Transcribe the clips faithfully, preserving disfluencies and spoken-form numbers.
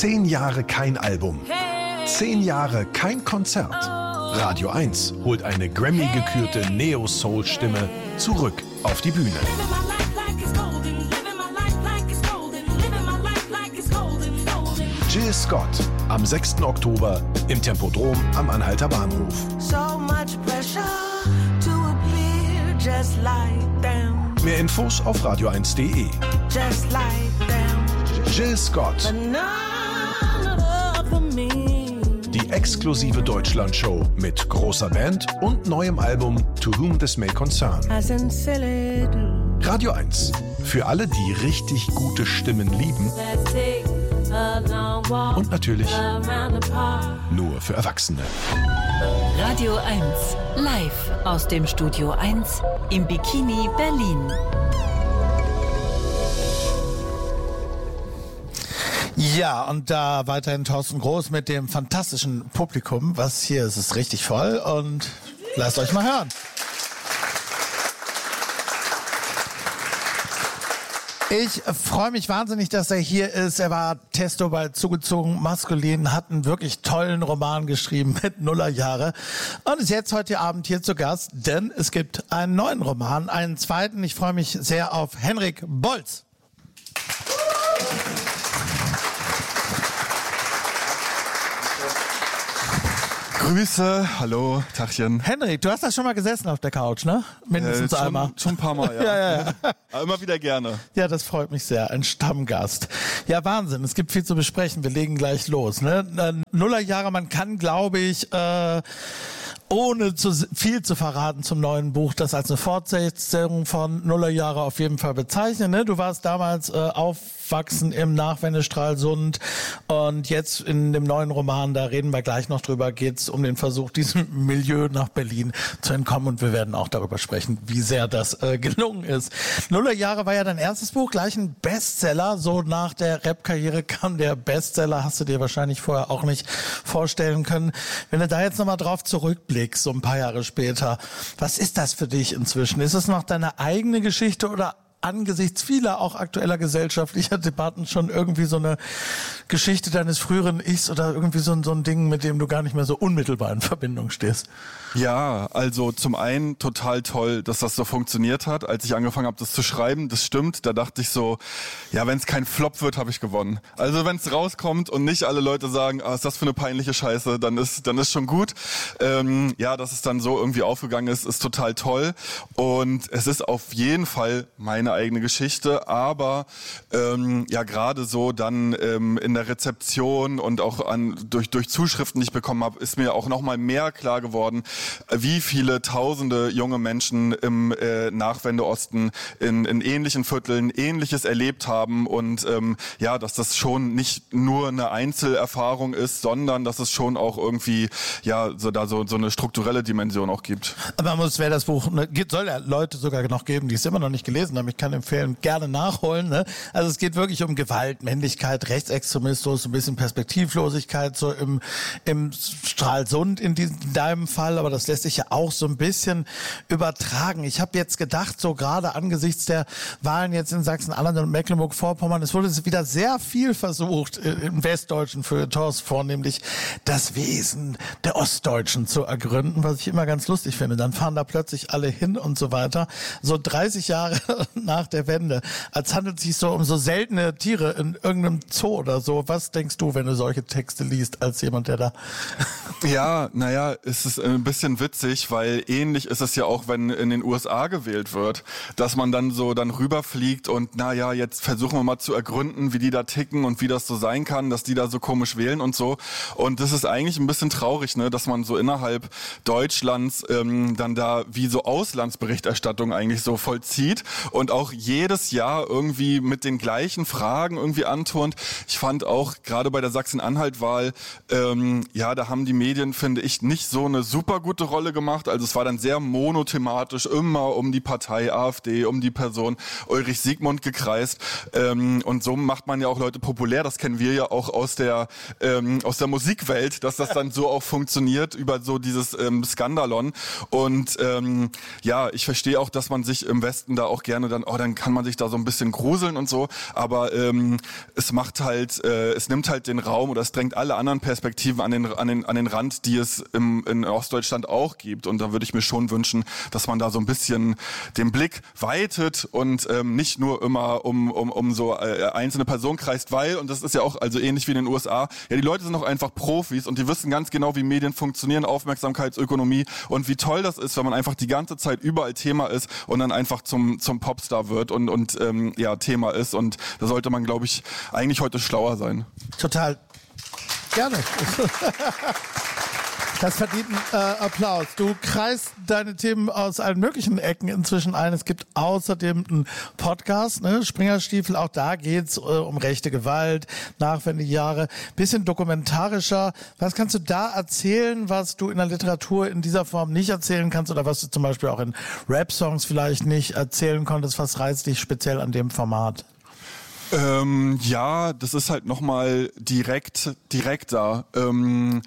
Zehn Jahre kein Album. Zehn Jahre kein Konzert. Radio eins holt eine Grammy-gekürte Neo-Soul-Stimme zurück auf die Bühne. Jill Scott am sechsten Oktober im Tempodrom am Anhalter Bahnhof. Mehr Infos auf radio eins punkt de. Jill Scott. Die exklusive Deutschland-Show mit großer Band und neuem Album To Whom This May Concern. Radio eins. Für alle, die richtig gute Stimmen lieben. Und natürlich nur für Erwachsene. Radio eins. Live aus dem Studio eins im Bikini Berlin. Ja, und da weiterhin Thorsten Groß mit dem fantastischen Publikum. Was hier ist, ist richtig voll und lasst euch mal hören. Ich freue mich wahnsinnig, dass er hier ist. Er war Testo bei Zugezogen Maskulin, hat einen wirklich tollen Roman geschrieben mit Nullerjahre und ist jetzt heute Abend hier zu Gast, denn es gibt einen neuen Roman, einen zweiten. Ich freue mich sehr auf Henrik Bolz. Grüße, hallo, Tachchen. Henrik, du hast da schon mal gesessen auf der Couch, ne? Mindestens äh, schon, einmal. Schon ein paar Mal, ja. ja, ja, ja. Aber immer wieder gerne. Ja, das freut mich sehr. Ein Stammgast. Ja, Wahnsinn. Es gibt viel zu besprechen. Wir legen gleich los. Ne? Nullerjahre, man kann, glaube ich, äh, ohne zu viel zu verraten zum neuen Buch, das als eine Fortsetzung von Nullerjahre auf jeden Fall bezeichnen. Ne? Du warst damals äh, aufwachsen im Nachwendestralsund und jetzt in dem neuen Roman, da reden wir gleich noch drüber, geht es um den Versuch, diesem Milieu nach Berlin zu entkommen und wir werden auch darüber sprechen, wie sehr das äh, gelungen ist. Nullerjahre war ja dein erstes Buch, gleich ein Bestseller. So nach der Rap-Karriere kam der Bestseller, hast du dir wahrscheinlich vorher auch nicht vorstellen können. Wenn du da jetzt nochmal drauf zurückblickst, so ein paar Jahre später. Was ist das für dich inzwischen? Ist es noch deine eigene Geschichte oder angesichts vieler auch aktueller gesellschaftlicher Debatten schon irgendwie so eine Geschichte deines früheren Ichs oder irgendwie so, so ein Ding, mit dem du gar nicht mehr so unmittelbar in Verbindung stehst? Ja, also zum einen total toll, dass das so funktioniert hat. Als ich angefangen habe, das zu schreiben, das stimmt, da dachte ich so, ja, wenn es kein Flop wird, habe ich gewonnen. Also wenn es rauskommt und nicht alle Leute sagen, ah, ist das für eine peinliche Scheiße, dann ist dann ist schon gut. Ähm, ja, dass es dann so irgendwie aufgegangen ist, ist total toll. Und es ist auf jeden Fall meine eigene Geschichte, aber ähm, ja, gerade so dann ähm, in der Rezeption und auch an durch durch Zuschriften, die ich bekommen habe, ist mir auch noch mal mehr klar geworden, wie viele tausende junge Menschen im äh, Nachwendeosten in, in ähnlichen Vierteln Ähnliches erlebt haben und ähm, ja, dass das schon nicht nur eine Einzelerfahrung ist, sondern dass es schon auch irgendwie ja so da so so eine strukturelle Dimension auch gibt. Aber man muss, wer das Buch, ne, soll ja Leute sogar noch geben, die es immer noch nicht gelesen haben. Ich kann empfehlen, gerne nachholen. Ne? Also es geht wirklich um Gewalt, Männlichkeit, Rechtsextremismus, ein bisschen Perspektivlosigkeit so im im Stralsund in, diesem, in deinem Fall, aber das lässt sich ja auch so ein bisschen übertragen. Ich habe jetzt gedacht, so gerade angesichts der Wahlen jetzt in Sachsen-Anhalt und Mecklenburg-Vorpommern, es wurde wieder sehr viel versucht, im westdeutschen Feuilletons vornehmlich das Wesen der Ostdeutschen zu ergründen, was ich immer ganz lustig finde. Dann fahren da plötzlich alle hin und so weiter. So dreißig Jahre nach der Wende. Als handelt es sich so um so seltene Tiere in irgendeinem Zoo oder so. Was denkst du, wenn du solche Texte liest, als jemand, der da... Ja, naja, es ist ein bisschen witzig, weil ähnlich ist es ja auch, wenn in den U S A gewählt wird, dass man dann so dann rüberfliegt und naja, jetzt versuchen wir mal zu ergründen, wie die da ticken und wie das so sein kann, dass die da so komisch wählen und so. Und das ist eigentlich ein bisschen traurig, ne, dass man so innerhalb Deutschlands ähm, dann da wie so Auslandsberichterstattung eigentlich so vollzieht und auch jedes Jahr irgendwie mit den gleichen Fragen irgendwie anturnt. Ich fand auch gerade bei der Sachsen-Anhalt-Wahl, ähm, ja, da haben die Medien, finde ich, nicht so eine super gute Rolle gemacht. Also es war dann sehr monothematisch, immer um die Partei AfD, um die Person Ulrich Siegmund gekreist. Ähm, und so macht man ja auch Leute populär. Das kennen wir ja auch aus der ähm, aus der Musikwelt, dass das dann so auch funktioniert über so dieses ähm, Skandalon. Und ähm, ja, ich verstehe auch, dass man sich im Westen da auch gerne dann und oh, dann kann man sich da so ein bisschen gruseln und so, aber ähm, es macht halt, äh, es nimmt halt den Raum oder es drängt alle anderen Perspektiven an den, an den, an den Rand, die es im, in Ostdeutschland auch gibt. Und da würde ich mir schon wünschen, dass man da so ein bisschen den Blick weitet und ähm, nicht nur immer um, um, um so äh, einzelne Personen kreist, weil, und das ist ja auch also ähnlich wie in den U S A, ja, die Leute sind auch einfach Profis und die wissen ganz genau, wie Medien funktionieren, Aufmerksamkeitsökonomie und wie toll das ist, wenn man einfach die ganze Zeit überall Thema ist und dann einfach zum, zum Popstar wird und, und ähm, ja, Thema ist. Und da sollte man, glaube ich, eigentlich heute schlauer sein. Total. Gerne. Das verdient einen äh, Applaus. Du kreist deine Themen aus allen möglichen Ecken inzwischen ein. Es gibt außerdem einen Podcast, ne? Springerstiefel, auch da geht's äh, um rechte Gewalt, Nachwendejahre, bisschen dokumentarischer. Was kannst du da erzählen, was du in der Literatur in dieser Form nicht erzählen kannst oder was du zum Beispiel auch in Rap-Songs vielleicht nicht erzählen konntest? Was reizt dich speziell an dem Format? Ähm, ja, das ist halt nochmal direkt, direkt da. Ähm,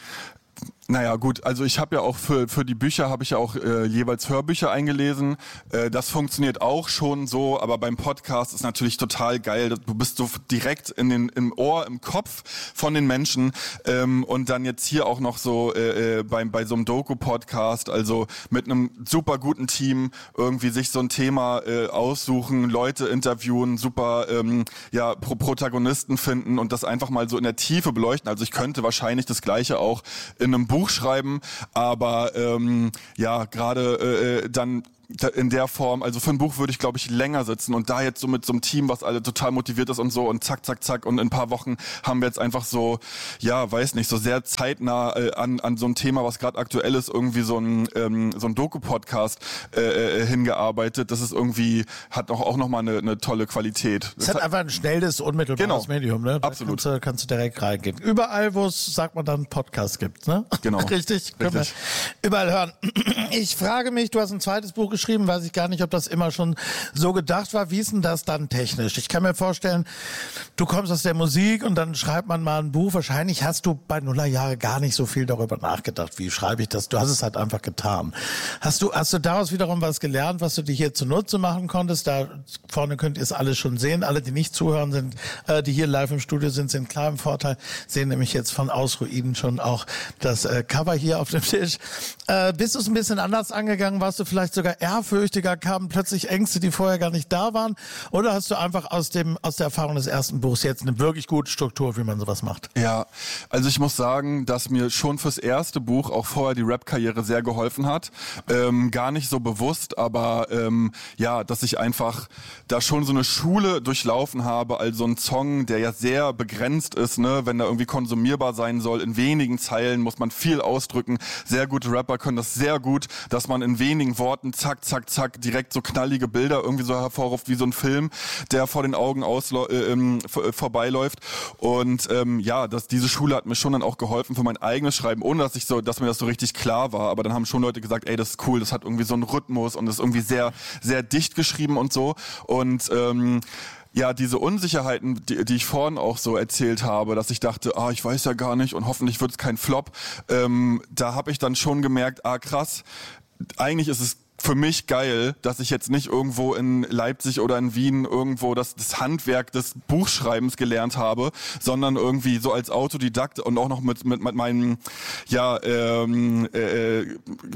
Naja gut, also ich habe ja auch für für die Bücher habe ich ja auch äh, jeweils Hörbücher eingelesen. Äh, das funktioniert auch schon so, aber beim Podcast ist natürlich total geil. Du bist so direkt in den im Ohr, im Kopf von den Menschen ähm, und dann jetzt hier auch noch so äh, bei bei so einem Doku-Podcast, also mit einem super guten Team irgendwie sich so ein Thema äh, aussuchen, Leute interviewen, super ähm, ja Pro- Protagonisten finden und das einfach mal so in der Tiefe beleuchten. Also ich könnte wahrscheinlich das Gleiche auch in einem Buch schreiben, aber ähm, ja, gerade äh, dann in der Form, also für ein Buch würde ich, glaube ich, länger sitzen und da jetzt so mit so einem Team, was alle total motiviert ist und so und zack, zack, zack und in ein paar Wochen haben wir jetzt einfach so, ja, weiß nicht, so sehr zeitnah äh, an an so ein Thema, was gerade aktuell ist, irgendwie so ein ähm, so ein Doku-Podcast äh, äh, hingearbeitet. Das ist irgendwie, hat auch, auch nochmal eine, eine tolle Qualität. Es hat einfach ein schnelles, unmittelbares genau. Medium, ne? Da absolut. Kannst du, kannst du direkt reingehen. Überall, wo es, sagt man dann, Podcast gibt, ne? Genau. Richtig? Können Richtig. wir überall hören. Ich frage mich, du hast ein zweites Buch geschrieben, weiß ich gar nicht, ob das immer schon so gedacht war. Wie ist denn das dann technisch? Ich kann mir vorstellen, du kommst aus der Musik und dann schreibt man mal ein Buch. Wahrscheinlich hast du bei Nullerjahre gar nicht so viel darüber nachgedacht. Wie schreibe ich das? Du hast es halt einfach getan. Hast du, hast du daraus wiederum was gelernt, was du dir hier zunutze machen konntest? Da vorne könnt ihr es alle schon sehen. Alle, die nicht zuhören, sind, äh, die hier live im Studio sind, sind klar im Vorteil. Sehen nämlich jetzt von Ausruiden schon auch das äh, Cover hier auf dem Tisch. Äh, bist du es ein bisschen anders angegangen? Warst du vielleicht sogar ehrfürchtig? Kamen plötzlich Ängste, die vorher gar nicht da waren? Oder hast du einfach aus dem aus der Erfahrung des ersten Buchs jetzt eine wirklich gute Struktur, wie man sowas macht? Ja, also ich muss sagen, dass mir schon fürs erste Buch auch vorher die Rap-Karriere sehr geholfen hat. Ähm, gar nicht so bewusst, aber ähm, ja, dass ich einfach da schon so eine Schule durchlaufen habe, also ein Song, der ja sehr begrenzt ist, ne, wenn da irgendwie konsumierbar sein soll. In wenigen Zeilen muss man viel ausdrücken. Sehr gute Rapper können das sehr gut, dass man in wenigen Worten zack, zack, zack, direkt so knallige Bilder irgendwie so hervorruft wie so ein Film, der vor den Augen auslo- äh, ähm, vor, äh, vorbeiläuft. Und ähm, ja, das, diese Schule hat mir schon dann auch geholfen für mein eigenes Schreiben, ohne dass ich so, dass mir das so richtig klar war. Aber dann haben schon Leute gesagt, ey, das ist cool, das hat irgendwie so einen Rhythmus und ist irgendwie sehr, sehr dicht geschrieben und so. Und ähm, ja, diese Unsicherheiten, die, die ich vorhin auch so erzählt habe, dass ich dachte, ah, ich weiß ja gar nicht und hoffentlich wird es kein Flop, ähm, da habe ich dann schon gemerkt, ah krass, eigentlich ist es für mich geil, dass ich jetzt nicht irgendwo in Leipzig oder in Wien irgendwo das, das Handwerk des Buchschreibens gelernt habe, sondern irgendwie so als Autodidakt und auch noch mit mit, mit meinem ja ähm, äh,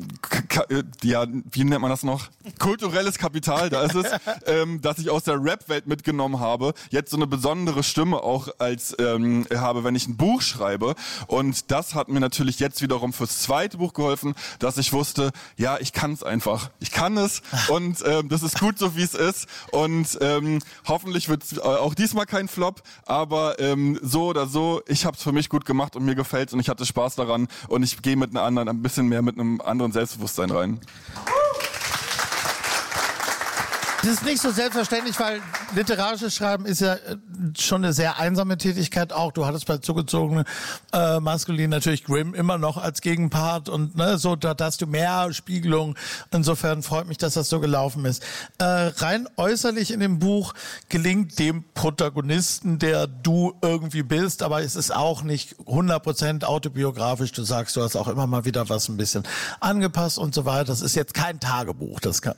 ka- ja wie nennt man das noch kulturelles Kapital, da ist es, ähm, dass ich aus der Rap-Welt mitgenommen habe, jetzt so eine besondere Stimme auch als ähm, habe, wenn ich ein Buch schreibe, und das hat mir natürlich jetzt wiederum fürs zweite Buch geholfen, dass ich wusste, ja, ich kann es einfach. Ich kann es und ähm, das ist gut so, wie es ist, und ähm, hoffentlich wird es äh, auch diesmal kein Flop, aber ähm, so oder so, ich habe es für mich gut gemacht und mir gefällt und ich hatte Spaß daran und ich gehe mit einer anderen, ein bisschen mehr mit einem anderen Selbstbewusstsein rein. Das ist nicht so selbstverständlich, weil literarisches Schreiben ist ja schon eine sehr einsame Tätigkeit auch. Du hattest bei Zugezogene äh, Maskulin natürlich Grimm immer noch als Gegenpart und ne, so, da, da hast du mehr Spiegelung. Insofern freut mich, dass das so gelaufen ist. Äh, rein äußerlich in dem Buch gelingt dem Protagonisten, der du irgendwie bist, aber es ist auch nicht hundert Prozent autobiografisch. Du sagst, du hast auch immer mal wieder was ein bisschen angepasst und so weiter. Das ist jetzt kein Tagebuch, das kann, ne?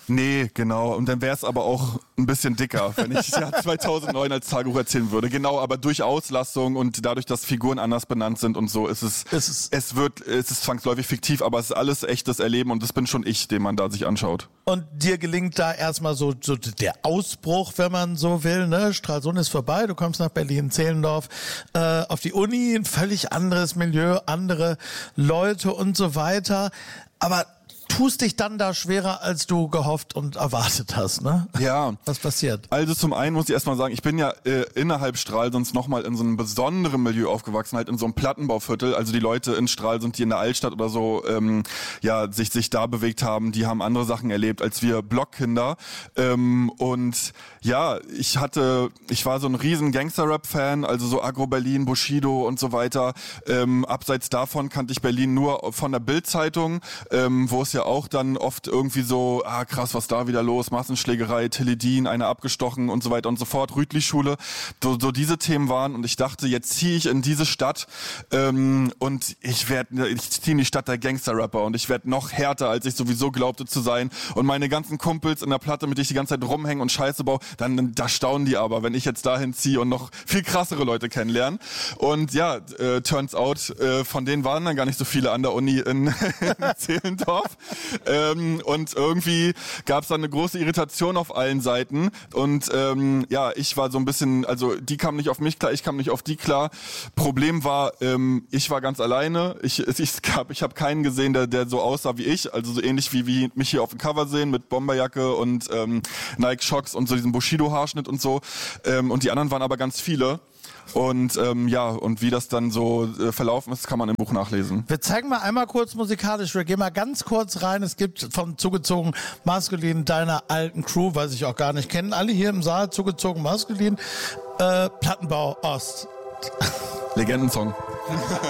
Nee, genau. Und dann wäre es aber auch ein bisschen dicker, wenn ich das Jahr zweitausendneun als Tagebuch erzählen würde. Genau, aber durch Auslassung und dadurch, dass Figuren anders benannt sind und so, ist es, Es ist- es wird, es ist zwangsläufig fiktiv, aber es ist alles echtes Erleben und das bin schon ich, den man da sich anschaut. Und dir gelingt da erstmal so, so der Ausbruch, wenn man so will, ne? Stralsund ist vorbei, du kommst nach Berlin-Zehlendorf, äh, auf die Uni, ein völlig anderes Milieu, andere Leute und so weiter. Aber tust dich dann da schwerer, als du gehofft und erwartet hast, ne? Ja. Was passiert? Also zum einen muss ich erstmal sagen, ich bin ja äh, innerhalb Stralsunds nochmal in so einem besonderen Milieu aufgewachsen, halt in so einem Plattenbauviertel. Also die Leute in Stralsund, die in der Altstadt oder so ähm, ja sich sich da bewegt haben, die haben andere Sachen erlebt als wir Blockkinder. Ähm, und ja, ich hatte, ich war so ein riesen Gangster-Rap-Fan, also so Agro-Berlin, Bushido und so weiter. Ähm, abseits davon kannte ich Berlin nur von der Bild-Zeitung, ähm, wo es ja auch dann oft irgendwie so, ah krass, was da wieder los, Massenschlägerei, Teledin, einer abgestochen und so weiter und so fort, Rütli-Schule, so, so diese Themen waren und ich dachte, jetzt ziehe ich in diese Stadt ähm, und ich werde, ich ziehe in die Stadt der Gangster-Rapper und ich werde noch härter, als ich sowieso glaubte zu sein und meine ganzen Kumpels in der Platte, mit denen ich die ganze Zeit rumhänge und Scheiße baue, dann da staunen die aber, wenn ich jetzt dahin ziehe und noch viel krassere Leute kennenlerne und ja, äh, turns out, äh, von denen waren dann gar nicht so viele an der Uni in, in Zehlendorf. Ähm, und irgendwie gab es dann eine große Irritation auf allen Seiten und ähm, ja, ich war so ein bisschen, also die kamen nicht auf mich klar, ich kam nicht auf die klar. Problem war, ähm, ich war ganz alleine, ich ich, ich habe keinen gesehen, der, der so aussah wie ich, also so ähnlich wie, wie mich hier auf dem Cover sehen mit Bomberjacke und ähm, Nike Shocks und so diesem Bushido-Haarschnitt und so ähm, und die anderen waren aber ganz viele. Und ähm, ja, und wie das dann so äh, verlaufen ist, kann man im Buch nachlesen. Wir zeigen mal einmal kurz musikalisch, wir gehen mal ganz kurz rein. Es gibt von Zugezogen Maskulin deiner alten Crew, weiß ich auch gar nicht, kennen alle hier im Saal Zugezogen Maskulin, äh, Plattenbau Ost. Legendensong.